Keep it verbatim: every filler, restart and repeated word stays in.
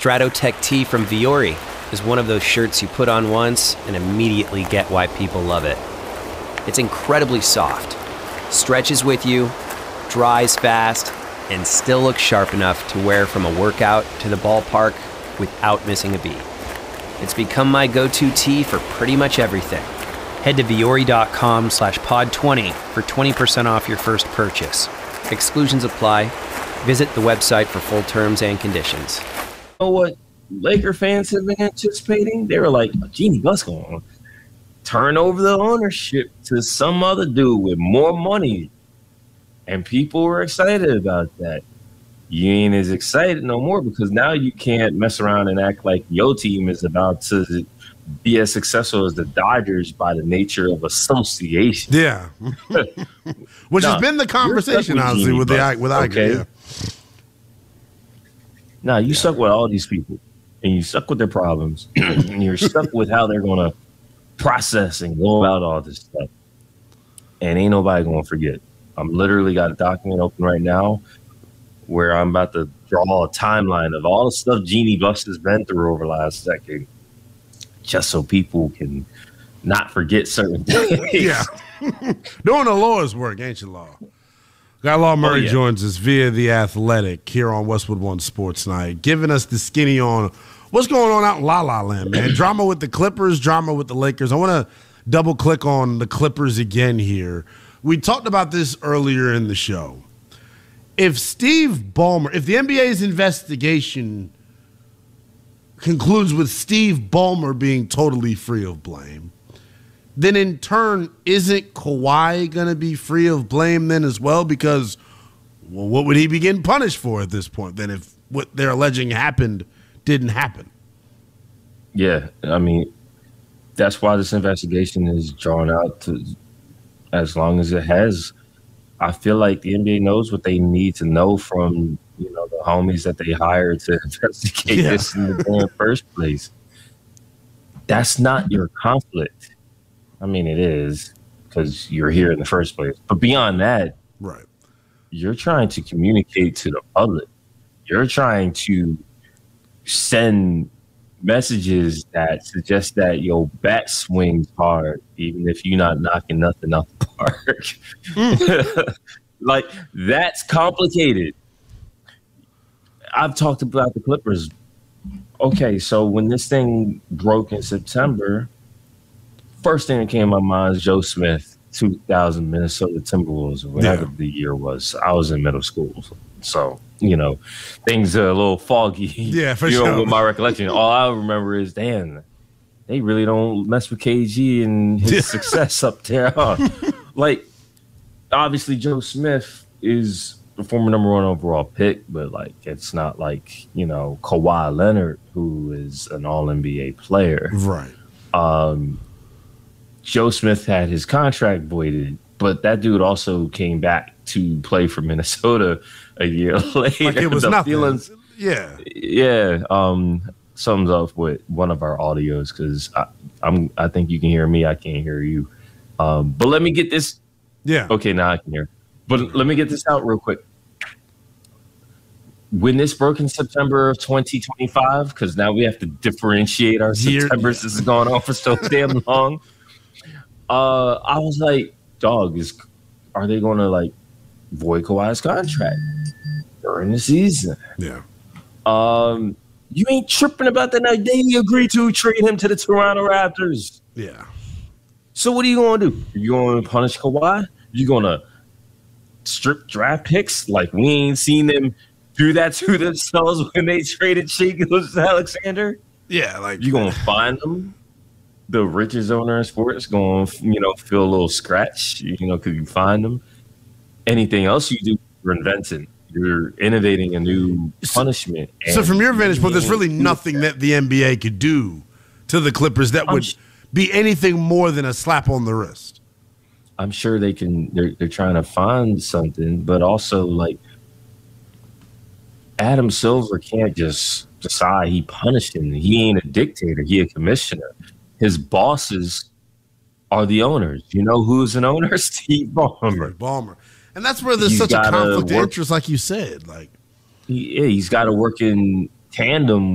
Stratotech Tee from Viore is one of those shirts you put on once and immediately get why people love it. It's incredibly soft, stretches with you, dries fast, and still looks sharp enough to wear from a workout to the ballpark without missing a beat. It's become my go-to tee for pretty much everything. Head to Viore.com slash pod 20 for twenty percent off your first purchase. Exclusions apply. Visit the website for full terms and conditions. You know what Laker fans have been anticipating? They were like, Jeanie Buss going to turn over the ownership to some other dude with more money. And people were excited about that. You ain't as excited no more because now you can't mess around and act like your team is about to be as successful as the Dodgers by the nature of association. Yeah. Which nah, has been the conversation, with honestly, with the with Iger. Okay. Yeah. Now, you yeah. suck with all these people, and you suck with their problems, and you're stuck with how they're going to process and go about all this stuff. And ain't nobody going to forget. I'm literally got a document open right now where I'm about to draw a timeline of all the stuff Jeanie Buss has been through over the last decade, just so people can not forget certain things. Yeah. Doing the law's work, ain't you, Law? Got Law Murray oh, yeah. joins us via The Athletic here on Westwood One Sports Night, giving us the skinny on what's going on out in La La Land, man. Drama with the Clippers, drama with the Lakers. I want to double click on the Clippers again here. We talked about this earlier in the show. If Steve Ballmer, if the N B A's investigation concludes with Steve Ballmer being totally free of blame, then in turn, isn't Kawhi going to be free of blame then as well? Because, well, what would he be getting punished for at this point then if what they're alleging happened didn't happen? Yeah, I mean, that's why this investigation is drawn out to as long as it has. I feel like the N B A knows what they need to know from, you know, the homies that they hired to investigate yeah. this in the damn first place. That's not your conflict. I mean, it is because you're here in the first place. But beyond that, right? You're trying to communicate to the public. You're trying to send messages that suggest that your bat swings hard, even if you're not knocking nothing out the park. Mm. Like, that's complicated. I've talked about the Clippers. Okay, so when this thing broke in September, first thing that came to my mind is Joe Smith, two thousand Minnesota Timberwolves, or whatever yeah. the year was. I was in middle school, so, you know, things are a little foggy. Yeah, for you sure. know, with my recollection. All I remember is, damn, they really don't mess with K G and his success up there. Huh? Like, obviously, Joe Smith is the former number one overall pick, but, like, it's not like, you know, Kawhi Leonard, who is an all N B A player. Right. Um, Joe Smith had his contract voided, but that dude also came back to play for Minnesota a year later. Like it was the nothing. Feelings, yeah. Yeah. Um, sums up with one of our audios because I, I'm I think you can hear me. I can't hear you. Um, but let me get this. Yeah. Okay, now I can hear. But let me get this out real quick. When this broke in September of twenty twenty-five, because now we have to differentiate our Year, Septembers. yeah. This has gone on for so damn long. Uh, I was like, dog, is are they going to like void Kawhi's contract during the season? Yeah. Um, you ain't tripping about that. Now they agreed to trade him to the Toronto Raptors. Yeah. So what are you going to do? You going to punish Kawhi? You going to strip draft picks? Like we ain't seen them do that to themselves when they traded Shea Gilgeous-Alexander? Yeah, like you going to find them? The richest owner in sports going to, you know, feel a little scratch, you know, because you find them. Anything else you do, you're inventing. You're innovating a new punishment. So from your vantage point, there's really nothing that the N B A could do to the Clippers that would be anything more than a slap on the wrist. I'm sure they can. They're, they're trying to find something, but also, like, Adam Silver can't just decide he punished him. He ain't a dictator. He a commissioner. His bosses are the owners. You know who's an owner? Steve Ballmer. Steve Ballmer. And that's where there's He's such a conflict work, of interest, like you said. Like, he, yeah, he's got to work in tandem